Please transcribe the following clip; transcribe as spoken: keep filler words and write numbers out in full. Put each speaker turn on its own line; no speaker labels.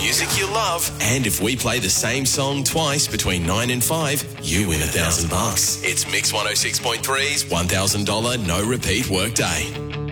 music you love. And if we play the same song twice between nine and five, you win a thousand bucks. It's Mix one oh six point three's one thousand dollars no repeat workday.